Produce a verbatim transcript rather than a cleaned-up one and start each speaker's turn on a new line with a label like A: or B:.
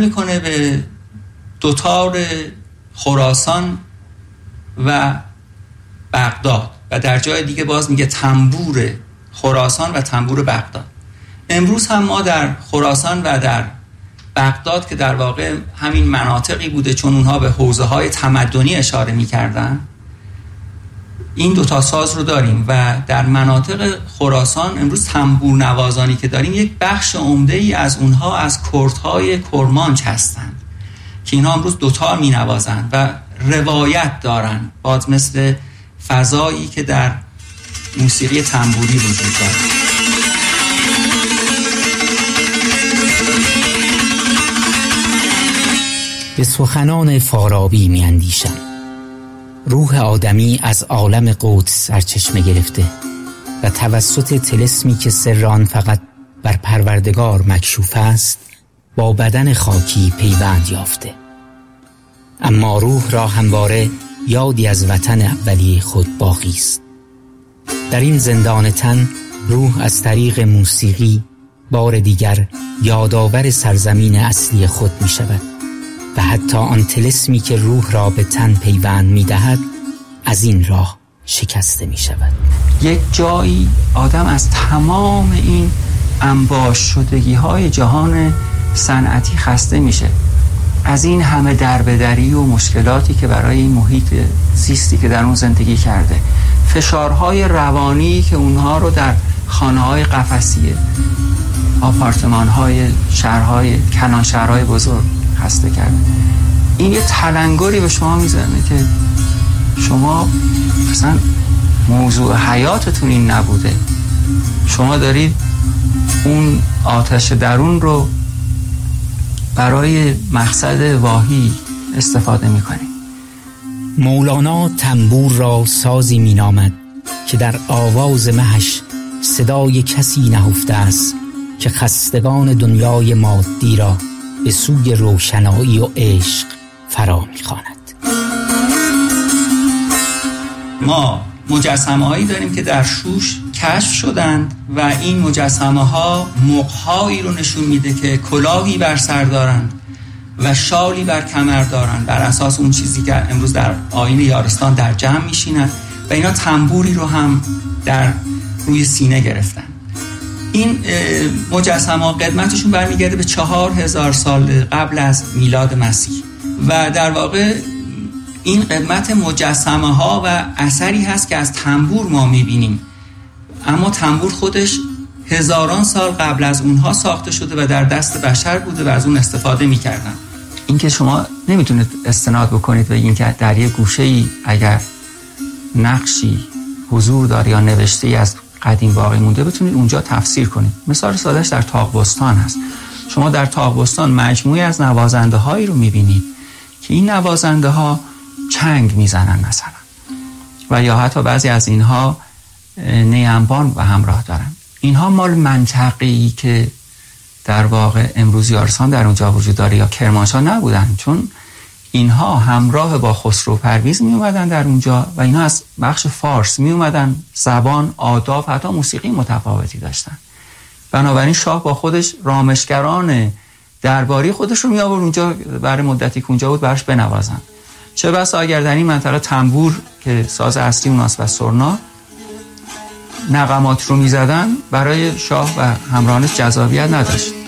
A: میکنه به دوتار خراسان و بغداد و در جای دیگه باز میگه تنبور خراسان و تنبور بغداد. امروز هم ما در خراسان و در بغداد که در واقع همین مناطقی بوده چون اونها به حوزه های تمدنی اشاره میکردن، این دوتا ساز رو داریم و در مناطق خراسان امروز تنبور نوازانی که داریم یک بخش عمده ای از اونها از کردهای کرمانچ هستند که اینها امروز دوتا می نوازند و روایت دارن، باز مثل فضایی که در موسیقی تنبوری وجود داره.
B: به سخنان فارابی می اندیشم. روح آدمی از عالم قدس سرچشمه گرفته و توسط طلسمی که سر آن فقط بر پروردگار مکشوف است با بدن خاکی پیوند یافته، اما روح را همواره یادی از وطن اولی خود باقی است. در این زندان تن روح از طریق موسیقی بار دیگر یادآور سرزمین اصلی خود می شود و حتی آن طلسمی که روح را به تن پیوند می دهد از این راه شکسته می شود.
A: یک جایی آدم از تمام این انباش شدگی های جهان صنعتی خسته میشه، از این همه دربدری و مشکلاتی که برای این محیط زیستی که در اون زندگی کرده، فشارهای روانی که اونها رو در خانه‌های قفسیه، آپارتمان‌های شهرهای کنان شهرهای بزرگ خسته کرده. این یه تلنگری به شما میزنه که شما مثلا موضوع حیاتتون این نبوده، شما دارید اون آتش درون رو برای مقصد واهی استفاده میکنید.
B: مولانا تنبور را سازی مینامد که در آواز مهش صدای کسی نهفته است که خستگان دنیای مادی را به سوی روشنایی و عشق فرا می‌خواند.
A: ما مجسمه هایی داریم که در شوش کشف شدند و این مجسمه ها مقهایی رو نشون میده که کلاهی بر سر دارند و شالی بر کمر دارند، بر اساس اون چیزی که امروز در آیین یارستان در جمع میشینن و اینا تنبوری رو هم در روی سینه گرفتن. این مجسمه ها قدمتشون برمیگرده به چهار هزار سال قبل از میلاد مسیح و در واقع این قدمت مجسمه ها و اثری هست که از تنبور ما میبینیم، اما تنبور خودش هزاران سال قبل از اونها ساخته شده و در دست بشر بوده و از اون استفاده میکردن. این که شما نمیتونید استناد بکنید و این که در یه گوشه‌ای اگر نقشی حضور داره یا نوشته‌ای از قدیم باقی مونده بتونید اونجا تفسیر کنید. مثال سادهش در طاق‌بستان هست. شما در طاق‌بستان مجموعی از نوازنده هایی رو میبینید که این نوازنده ها چنگ میزنن مثلا و یا حتی بعضی از اینها نیمبان و همراه دارن. اینها مال منطقه‌ای که در واقع امروز یارستان در اونجا وجود داره یا کرمانشاه نبودن، چون اینها همراه با خسرو پرویز می اومدن در اونجا و اینها از بخش فارس می اومدن، زبان، آداب، حتی موسیقی متفاوتی داشتن. بنابراین شاه با خودش رامشگران درباری خودش رو می آورد اونجا برای مدتی که اونجا بود براش بنوازن. چه بسا اگر در این منطقه تنبور که ساز اصلی اوناست و سرنا نغمات رو می زدن، برای شاه و همراهانش جذابیت نداشت.